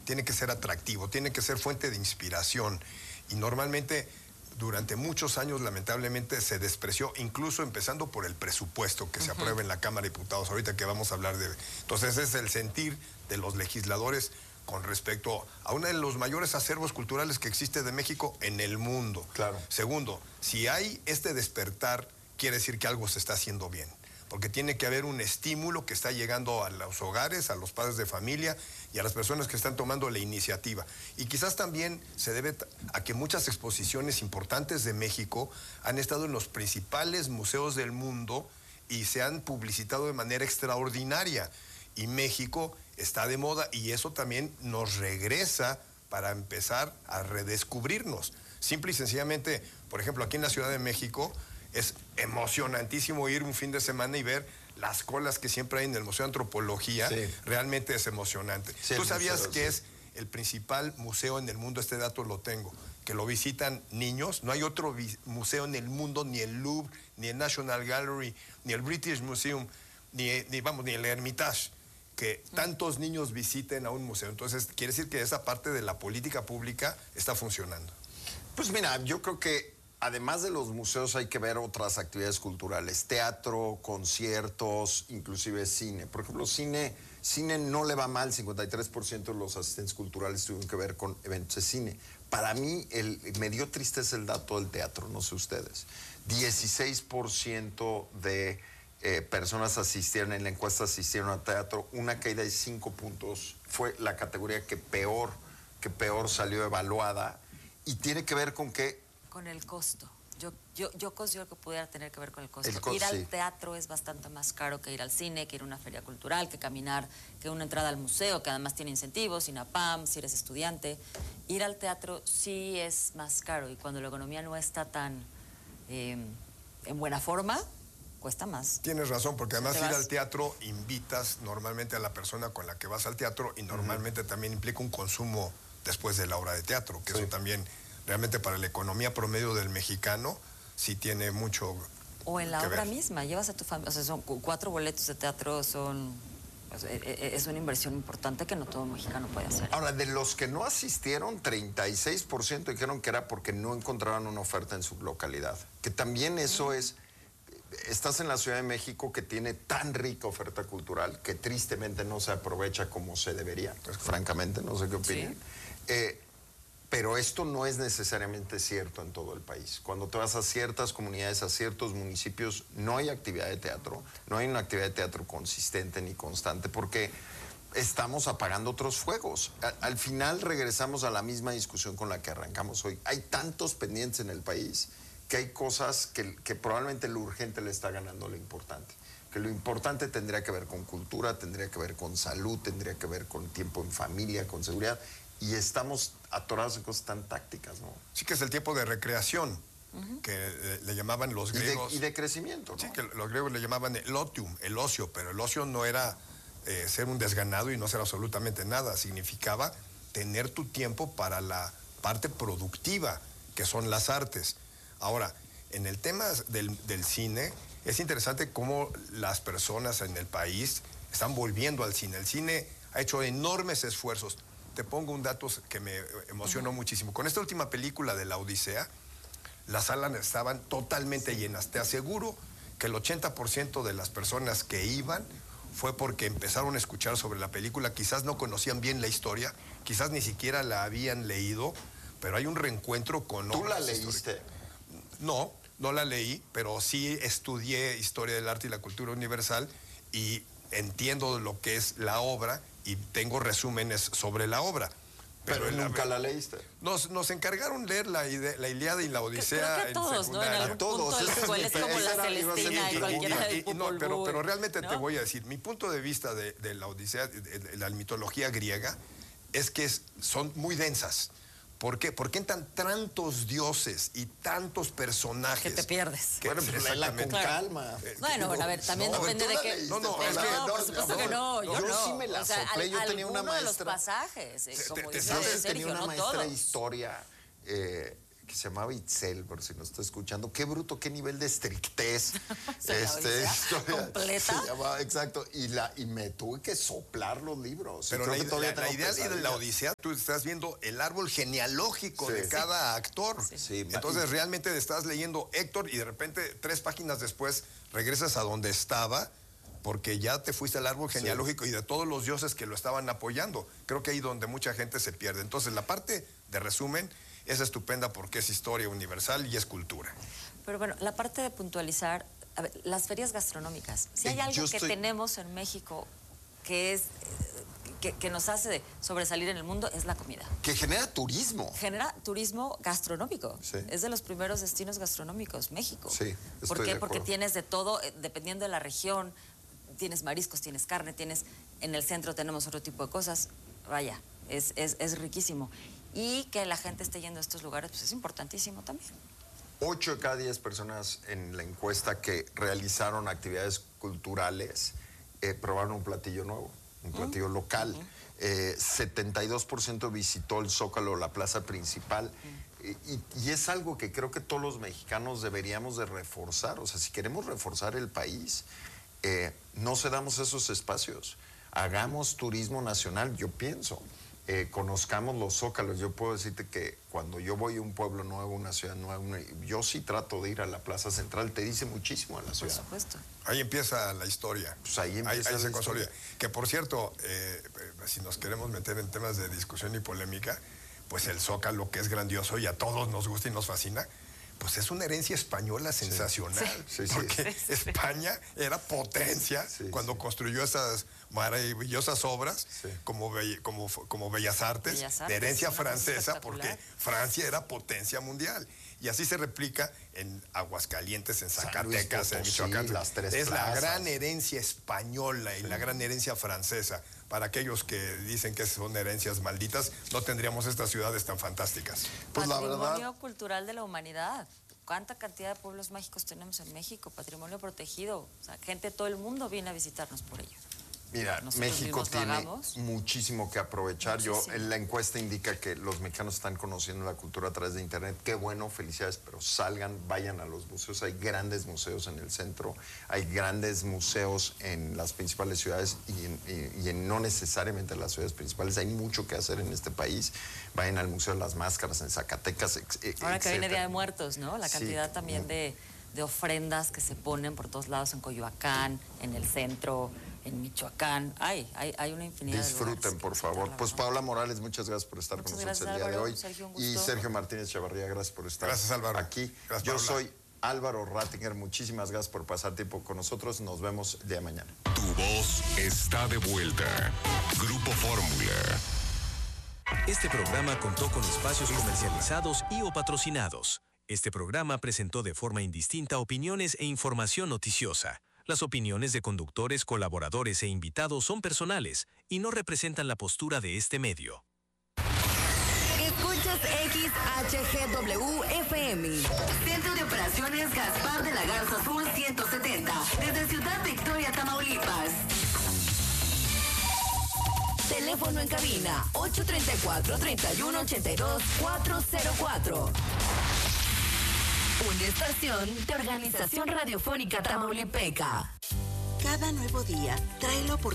tiene que ser atractivo, tiene que ser fuente de inspiración. Y normalmente, durante muchos años, lamentablemente, se despreció, incluso empezando por el presupuesto que se aprueba en la Cámara de Diputados, ahorita que vamos a hablar de... Entonces, ese es el sentir de los legisladores con respecto a uno de los mayores acervos culturales que existe de México en el mundo. Claro. Segundo, si hay este despertar, quiere decir que algo se está haciendo bien, porque tiene que haber un estímulo que está llegando a los hogares, a los padres de familia y a las personas que están tomando la iniciativa. Y quizás también se debe a que muchas exposiciones importantes de México han estado en los principales museos del mundo y se han publicitado de manera extraordinaria. Y México está de moda y eso también nos regresa para empezar a redescubrirnos. Simple y sencillamente, por ejemplo, aquí en la Ciudad de México es emocionantísimo ir un fin de semana y ver las colas que siempre hay en el Museo de Antropología. Sí. Realmente es emocionante. Sí, ¿Tú sabías museo, que sí. es el principal museo en el mundo? Este dato lo tengo, que lo visitan niños. No hay otro museo en el mundo, ni el Louvre, ni el National Gallery, ni el British Museum, ni el Hermitage, que tantos niños visiten a un museo. Entonces, quiere decir que esa parte de la política pública está funcionando. Pues mira, yo creo que además de los museos hay que ver otras actividades culturales, teatro, conciertos, inclusive cine. Por ejemplo, cine no le va mal, 53% de los asistentes culturales tuvieron que ver con eventos de cine. Para mí, me dio tristeza el dato del teatro, no sé ustedes. 16% de personas asistieron, en la encuesta asistieron a teatro, una caída de 5 puntos, fue la categoría que peor salió evaluada, y tiene que ver con que... Con el costo. Yo considero que pudiera tener que ver con el costo. Ir Sí. al teatro es bastante más caro que ir al cine, que ir a una feria cultural, que caminar, que una entrada al museo, que además tiene incentivos, INAPAM, si eres estudiante. Ir al teatro sí es más caro, y cuando la economía no está tan en buena forma, cuesta más. Tienes razón, porque además ir al teatro invitas normalmente a la persona con la que vas al teatro y normalmente también implica un consumo después de la obra de teatro, que eso también realmente para la economía promedio del mexicano sí tiene mucho O en la que obra ver. misma, llevas a tu familia, o sea, son 4 boletos de teatro, es una inversión importante que no todo mexicano puede hacer. Ahora, de los que no asistieron, 36% dijeron que era porque no encontraban una oferta en su localidad. Que también eso es... Estás en la Ciudad de México, que tiene tan rica oferta cultural que tristemente no se aprovecha como se debería. Pues, francamente, no sé qué opinan. Sí. Pero esto no es necesariamente cierto en todo el país. Cuando te vas a ciertas comunidades, a ciertos municipios, no hay actividad de teatro, no hay una actividad de teatro consistente ni constante, porque estamos apagando otros fuegos. Al final regresamos a la misma discusión con la que arrancamos hoy. Hay tantos pendientes en el país que hay cosas que probablemente lo urgente le está ganando lo importante. Que lo importante tendría que ver con cultura, tendría que ver con salud, tendría que ver con tiempo en familia, con seguridad. Y estamos atorados en cosas tan tácticas, ¿no? Sí, que es el tiempo de recreación, que le llamaban los griegos. Y de crecimiento, ¿no? Sí, que los griegos le llamaban el otium, el ocio, pero el ocio no era ser un desganado y no ser absolutamente nada. Significaba tener tu tiempo para la parte productiva, que son las artes. Ahora, en el tema del cine, es interesante cómo las personas en el país están volviendo al cine. El cine ha hecho enormes esfuerzos. Te pongo un dato que me emocionó muchísimo. Con esta última película de La Odisea, las salas estaban totalmente llenas. Te aseguro que el 80% de las personas que iban fue porque empezaron a escuchar sobre la película. Quizás no conocían bien la historia, quizás ni siquiera la habían leído, pero hay un reencuentro con ¿Tú la obras leíste? históricas. No la leí, pero sí estudié Historia del Arte y la Cultura Universal y entiendo lo que es la obra y tengo resúmenes sobre la obra. Pero nunca la leíste. Nos encargaron leer la Ilíada y la Odisea. Creo que a todos, ¿no? En algún punto de la escuela es como la Celestina y cualquiera de no, pero realmente te voy a decir, mi punto de vista de la Odisea, de la mitología griega, es que son muy densas. ¿Por qué? Porque entran tantos dioses y tantos personajes. Que te pierdes. Bueno, pero léela con calma. Bueno, a ver, también depende de qué. No, por supuesto que no. Yo sí me la soplé, yo tenía una maestra. De los pasajes, como dice Yo Sergio, tenía una no maestra de todos. historia que se llamaba Itzel, por si nos está escuchando. Qué bruto, qué nivel de estrictez. Completa. Se llamaba, exacto. Y me tuve que soplar los libros. Pero la idea de la Odisea, tú estás viendo el árbol genealógico de cada actor. Sí. Entonces realmente estás leyendo Héctor y de repente 3 páginas después regresas a donde estaba, porque ya te fuiste al árbol genealógico y de todos los dioses que lo estaban apoyando. Creo que ahí donde mucha gente se pierde. Entonces la parte de resumen es estupenda porque es historia universal y es cultura. Pero bueno, la parte de puntualizar, a ver, las ferias gastronómicas. Si hay algo que tenemos en México que es que nos hace sobresalir en el mundo, es la comida. Que genera turismo. Genera turismo gastronómico. Sí. Es de los primeros destinos gastronómicos, México. Sí, ¿Por qué? Porque tienes de todo, dependiendo de la región, tienes mariscos, tienes carne, en el centro tenemos otro tipo de cosas. Vaya, es riquísimo. Y que la gente esté yendo a estos lugares, pues es importantísimo también. 8 de cada 10 personas en la encuesta que realizaron actividades culturales probaron un platillo nuevo, un platillo local. 72% visitó el Zócalo, la plaza principal. Y es algo que creo que todos los mexicanos deberíamos de reforzar. O sea, si queremos reforzar el país, no cedamos esos espacios. Hagamos turismo nacional, yo pienso. Conozcamos los zócalos. Yo puedo decirte que cuando yo voy a un pueblo nuevo, una ciudad nueva, yo sí trato de ir a la plaza central. Te dice muchísimo a la ciudad. Por supuesto. Ahí empieza la historia. Pues ahí se consolida. Que por cierto, si nos queremos meter en temas de discusión y polémica, pues el Zócalo, que es grandioso y a todos nos gusta y nos fascina, pues es una herencia española sensacional. Porque España era potencia cuando construyó esas maravillosas obras como Bellas Artes, de herencia francesa, porque Francia era potencia mundial. Y así se replica en Aguascalientes, en Zacatecas, en Michoacán. Es la gran herencia española y la gran herencia francesa. Para aquellos que dicen que son herencias malditas, no tendríamos estas ciudades tan fantásticas. Pues la verdad, Patrimonio cultural de la humanidad. ¿Cuánta cantidad de pueblos mágicos tenemos en México? Patrimonio protegido. O sea, gente de todo el mundo viene a visitarnos por ello. Mira, México tiene muchísimo que aprovechar. La encuesta indica que los mexicanos están conociendo la cultura a través de internet. Qué bueno, felicidades, pero salgan, vayan a los museos. Hay grandes museos en el centro, hay grandes museos en las principales ciudades y no necesariamente en las ciudades principales. Hay mucho que hacer en este país. Vayan al Museo de las Máscaras en Zacatecas, Ahora que viene Día de Muertos, ¿no? La cantidad también de ofrendas que se ponen por todos lados, en Coyoacán, en el centro, en Michoacán. Hay una infinidad de lugares. Disfruten, por favor. Pues Paola Morales, muchas gracias por estar con nosotros el día de hoy. Sergio, y Sergio Martínez Chavarría, gracias por estar aquí. Gracias, Yo soy Álvaro Rattinger, muchísimas gracias por pasar tiempo con nosotros. Nos vemos el día de mañana. Tu voz está de vuelta. Grupo Fórmula. Este programa contó con espacios comercializados y o patrocinados. Este programa presentó de forma indistinta opiniones e información noticiosa. Las opiniones de conductores, colaboradores e invitados son personales y no representan la postura de este medio. Escuchas XHGW-FM. Centro de Operaciones Gaspar de la Garza Sur 170. Desde Ciudad Victoria, Tamaulipas. Teléfono en cabina 834-3182-404. Una estación de Organización Radiofónica Tamaulipeca. Cada nuevo día trae la oportunidad